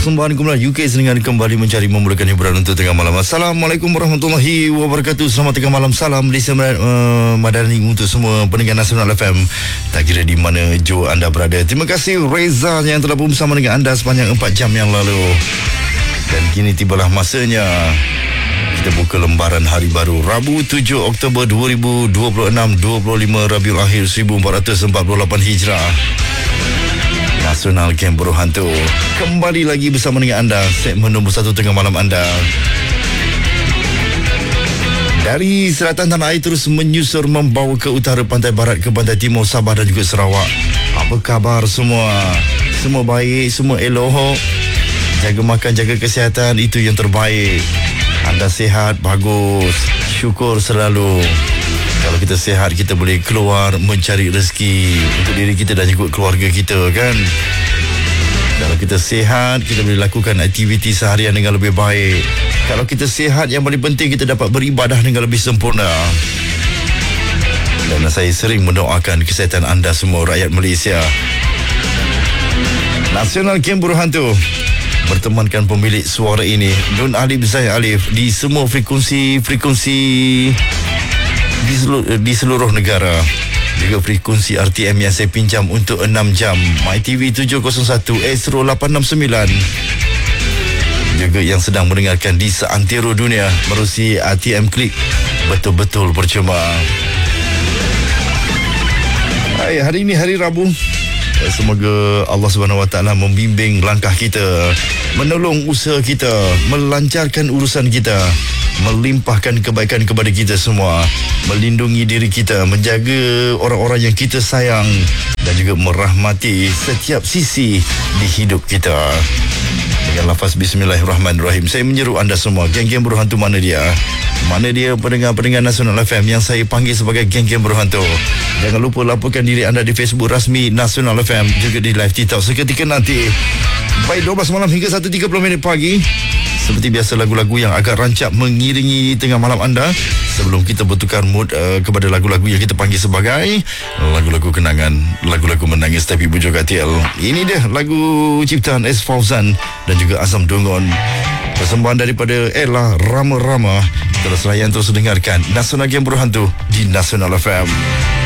persembahan kumpulan UK Seningan kembali mencari memulakan hiburan untuk tengah malam. Assalamualaikum warahmatullahi wabarakatuh. Selamat tengah malam. Salam Malaysia Madani untuk semua pendengar Nasional FM. Tak kira di mana jo anda berada. Terima kasih Reza yang telah bersama dengan anda sepanjang 4 jam yang lalu. Dan kini tibalah masanya kita buka lembaran hari baru Rabu 7 Oktober 2026, 25 Rabiul Akhir 1448 Hijrah. Nasional Camp Buruh Hantu kembali lagi bersama dengan anda, segmen nombor 1 tengah malam anda. Dari selatan tanah air terus menyusur membawa ke utara, pantai barat ke pantai timur, Sabah dan juga Sarawak. Apa khabar semua? Semua baik, semua elok. Jaga makan, jaga kesihatan, itu yang terbaik. Anda sihat, bagus. Syukur selalu. Kalau kita sihat, kita boleh keluar mencari rezeki untuk diri kita dan juga keluarga kita, kan? Kalau kita sihat, kita boleh lakukan aktiviti seharian dengan lebih baik. Kalau kita sihat, yang paling penting kita dapat beribadah dengan lebih sempurna. Dan saya sering mendoakan kesihatan anda semua, rakyat Malaysia. Nasional Camp Buruh Hantu bertemankan pemilik suara ini, Nun Alif Zahir Alif, di semua frekuensi di seluruh negara. Juga frekuensi RTM yang saya pinjam untuk 6 jam, MyTV 701, Astro 869. Juga yang sedang mendengarkan di seantero dunia melalui RTM Klik. Betul-betul percuma. Hari ini hari Rabu. Semoga Allah SWT membimbing langkah kita, menolong usaha kita, melancarkan urusan kita, melimpahkan kebaikan kepada kita semua, melindungi diri kita, menjaga orang-orang yang kita sayang dan juga merahmati setiap sisi di hidup kita. Dengan lafaz Bismillahirrahmanirrahim, saya menyeru anda semua, geng-geng Buruh Hantu mana dia? Mana dia pendengar-pendengar Nasional FM yang saya panggil sebagai geng-geng Buruh Hantu? Jangan lupa laporkan diri anda di Facebook rasmi Nasional FM, juga di live TikTok seketika nanti. Baik, 12 malam hingga 1.30 pagi. Seperti biasa, lagu-lagu yang agak rancak mengiringi tengah malam anda sebelum kita bertukar mood kepada lagu-lagu yang kita panggil sebagai lagu-lagu kenangan, lagu-lagu menangis tapi bujuk katil. Ini dia lagu ciptaan S. Fauzan dan juga Azam Dungon. Persembahan daripada Ella Rama-Rama. Terus layan, terus dengarkan Nasional Camp Buruh Hantu di Nasional FM.